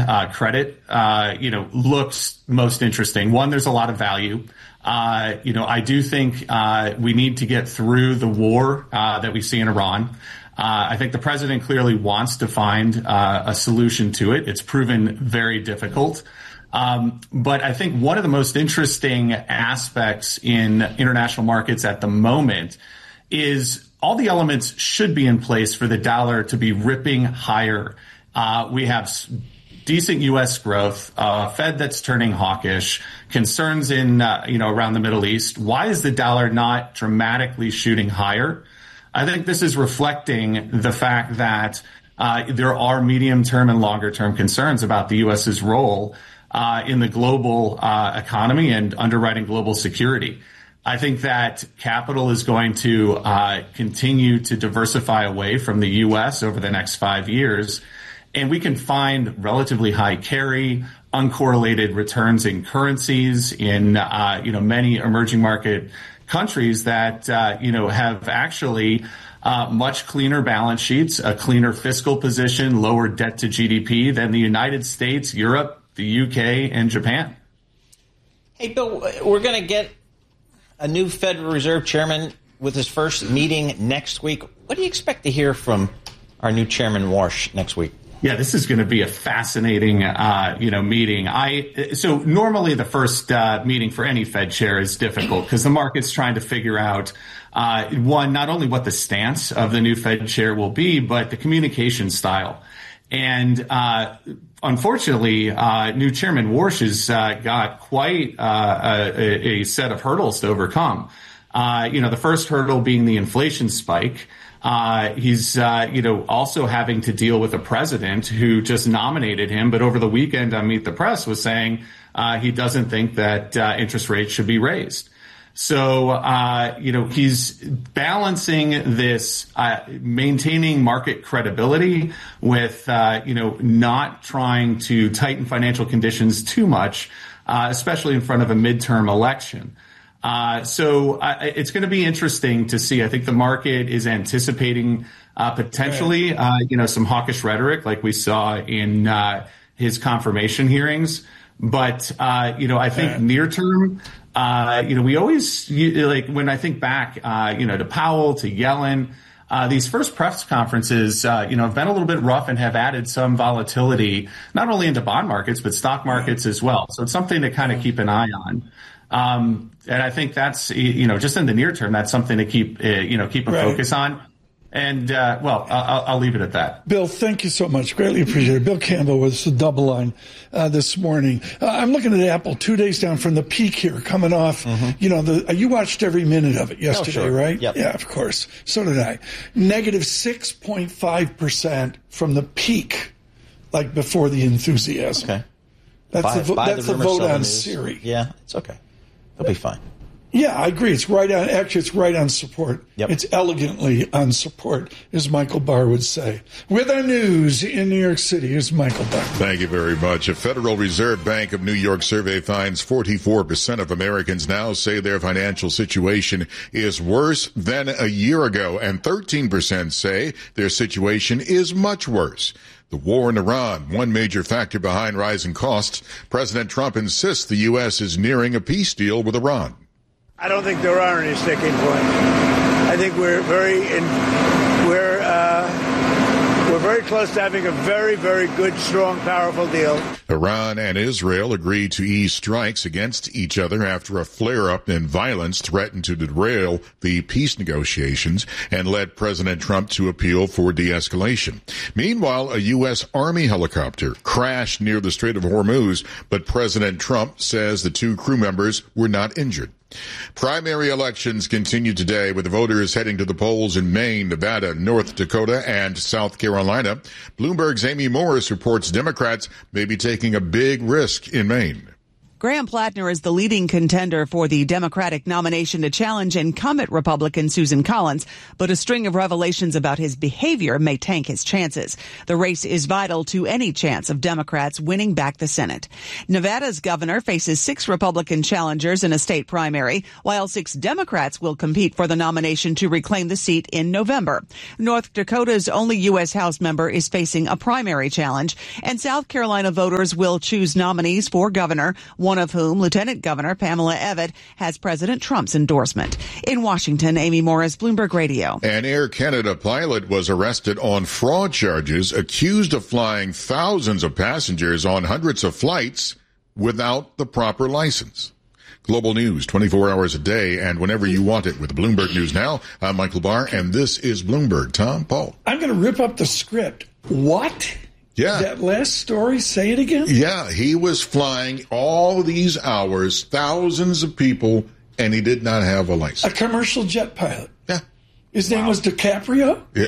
credit, looks most interesting. One, there's a lot of value. I do think we need to get through the war that we see in Iran. I think the president clearly wants to find a solution to it. It's proven very difficult. But I think one of the most interesting aspects in international markets at the moment is all the elements should be in place for the dollar to be ripping higher. We have decent U.S. growth, Fed that's turning hawkish, concerns in, around the Middle East. Why is the dollar not dramatically shooting higher? I think this is reflecting the fact that there are medium-term and longer-term concerns about the U.S.'s role in the global economy and underwriting global security. I think that capital is going to continue to diversify away from the U.S. over the next 5 years, and we can find relatively high carry, uncorrelated returns in currencies in many emerging market countries that have actually much cleaner balance sheets, a cleaner fiscal position, lower debt to GDP than the United States, Europe, the UK, and Japan. Hey, Bill, we're going to get a new Federal Reserve chairman with his first meeting next week. What do you expect to hear from our new chairman, Warsh, next week? Yeah, this is going to be a fascinating, meeting. So normally the first meeting for any Fed chair is difficult because the market's trying to figure out, one, not only what the stance of the new Fed chair will be, but the communication style. And unfortunately, new Chairman Warsh has got quite a set of hurdles to overcome. The first hurdle being the inflation spike. He's, also having to deal with a president who just nominated him, but over the weekend on Meet the Press was saying he doesn't think that interest rates should be raised. So, he's balancing this, maintaining market credibility with, not trying to tighten financial conditions too much, especially in front of a midterm election. So it's going to be interesting to see. I think the market is anticipating potentially, some hawkish rhetoric like we saw in his confirmation hearings. But, I think near term, we always when I think back, to Powell, to Yellen, these first press conferences, have been a little bit rough and have added some volatility, not only into bond markets, but stock markets as well. So it's something to kind of keep an eye on. And I think that's, just in the near term, that's something to keep a focus on. And, I'll leave it at that. Bill, thank you so much. Greatly appreciated. Bill Campbell with the Double Line this morning. I'm looking at Apple 2 days down from the peak here, coming off, you watched every minute of it yesterday, right? Yep. Yeah, of course. So did I. Negative 6.5% from the peak, like before the enthusiasm. Okay. That's the vote on Siri. Yeah, it's okay. It'll be fine. Yeah, I agree. It's right on support. Yep. It's elegantly on support, as Michael Barr would say. With our news in New York City, here's Michael Barr. Thank you very much. A Federal Reserve Bank of New York survey finds 44% of Americans now say their financial situation is worse than a year ago, and 13% say their situation is much worse. The war in Iran, one major factor behind rising costs. President Trump insists the U.S. is nearing a peace deal with Iran. I don't think there are any sticking points. I think we're very close to having a very, very good, strong, powerful deal. Iran and Israel agreed to ease strikes against each other after a flare-up in violence threatened to derail the peace negotiations and led President Trump to appeal for de-escalation. Meanwhile, a U.S. Army helicopter crashed near the Strait of Hormuz, but President Trump says the two crew members were not injured. Primary elections continue today with voters heading to the polls in Maine, Nevada, North Dakota, and South Carolina. Bloomberg's Amy Morris reports Democrats may be taking a big risk in Maine. Graham Plattner is the leading contender for the Democratic nomination to challenge incumbent Republican Susan Collins, but a string of revelations about his behavior may tank his chances. The race is vital to any chance of Democrats winning back the Senate. Nevada's governor faces 6 Republican challengers in a state primary, while 6 Democrats will compete for the nomination to reclaim the seat in November. North Dakota's only U.S. House member is facing a primary challenge, and South Carolina voters will choose nominees for governor, one of whom, Lieutenant Governor Pamela Evette, has President Trump's endorsement. In Washington, Amy Morris, Bloomberg Radio. An Air Canada pilot was arrested on fraud charges, accused of flying thousands of passengers on hundreds of flights without the proper license. Global news 24 hours a day and whenever you want it with Bloomberg News Now. I'm Michael Barr, and this is Bloomberg. Tom, Paul. I'm going to rip up the script. What? Yeah. That last story, say it again? Yeah, he was flying all these hours, thousands of people, and he did not have a license. A commercial jet pilot. Yeah. His name was DiCaprio? Yeah.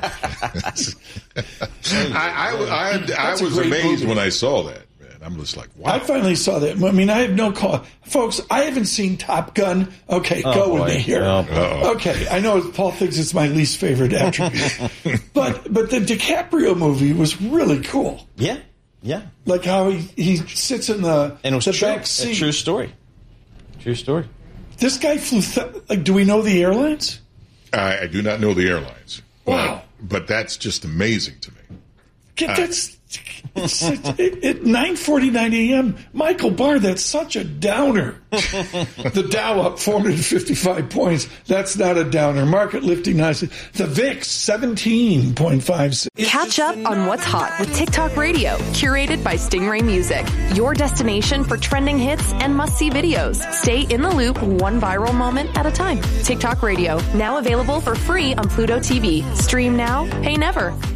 I was amazed when I saw that. I'm just like, wow. I finally saw that. I mean, I have no call. Folks, I haven't seen Top Gun. Okay, go with me here. Okay, I know Paul thinks it's my least favorite attribute. but the DiCaprio movie was really cool. Yeah. Like how he sits in the back seat. A true story. This guy flew, do we know the airlines? I do not know the airlines. Wow. But that's just amazing to me. It's at 9:49 a.m. Michael Barr, that's such a downer. The Dow up 455 points. That's not a downer. Market lifting nicely. The VIX 17.56. Catch up on what's hot with TikTok Radio, curated by Stingray Music. Your destination for trending hits and must-see videos. Stay in the loop, one viral moment at a time. TikTok Radio, now available for free on Pluto TV. Stream now, pay never.